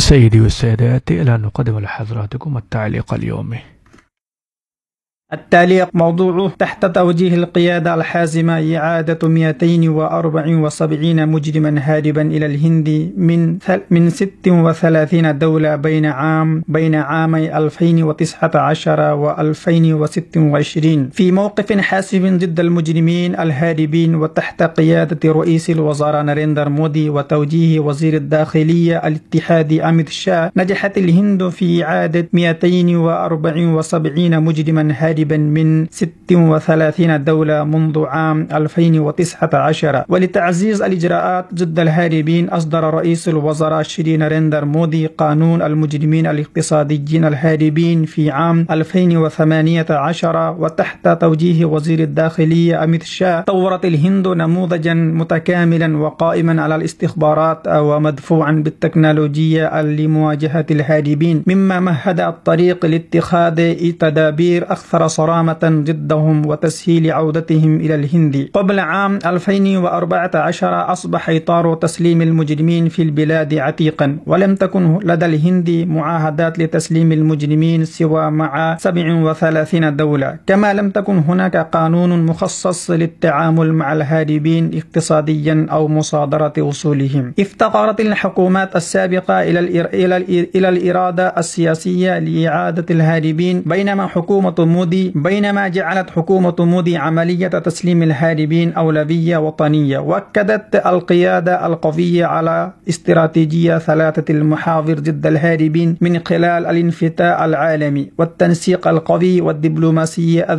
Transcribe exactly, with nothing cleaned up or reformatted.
سيدي والسادات، إلى أن نقدم لحضراتكم التعليق اليومي. التعليق موضوعه: تحت توجيه القيادة الحازمة إعادة مئتين وأربعة وسبعين مجرما هاربا إلى الهند من من ست وثلاثين دولة بين عام بين عامي ألفين وتسعة عشر وألفين وستة وعشرين في موقف حاسم ضد المجرمين الهاربين، وتحت قيادة رئيس الوزراء ناريندرا مودي وتوجيه وزير الداخلية الاتحادي أميت شاه، نجحت الهند في إعادة مئتين وأربعة وسبعين مجرما هاربا من ست وثلاثين دولة منذ عام ألفين وتسعة عشر. ولتعزيز الإجراءات ضد الهاربين، أصدر رئيس الوزراء شري ناريندرا مودي قانون المجرمين الاقتصاديين الهاربين في عام ألفين وثمانية عشر، وتحت توجيه وزير الداخلية أميت شاه طورت الهند نموذجا متكاملا وقائما على الاستخبارات ومدفوعا بالتكنولوجيا لمواجهة الهاربين، مما مهد الطريق لاتخاذ تدابير أكثر صرامة ضدهم وتسهيل عودتهم إلى الهند. قبل عام ألفين وأربعة عشر أصبح إطار تسليم المجرمين في البلاد عتيقا، ولم تكن لدى الهند معاهدات لتسليم المجرمين سوى مع سبع وثلاثين دولة، كما لم تكن هناك قانون مخصص للتعامل مع الهاربين اقتصاديا أو مصادرة وصولهم. افتقرت الحكومات السابقة إلى إلى إلى الإرادة السياسية لإعادة الهاربين، بينما حكومة مودي بينما جعلت حكومة مودي عملية تسليم الهاربين أولوية وطنية. وأكدت القيادة القوية على استراتيجية ثلاثة المحاور ضد الهاربين من خلال الانفتاح العالمي والتنسيق القوي والدبلوماسية